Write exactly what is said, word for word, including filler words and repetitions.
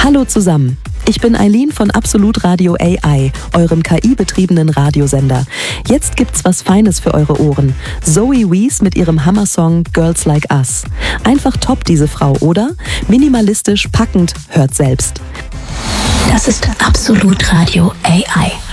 Hallo zusammen. Ich bin Eileen von Absolut Radio A I, eurem K I-betriebenen Radiosender. Jetzt gibt's was Feines für eure Ohren. Zoe Wees mit ihrem Hammersong Girls Like Us. Einfach top, diese Frau, oder? Minimalistisch, packend, hört selbst. Das ist Absolut Radio A I.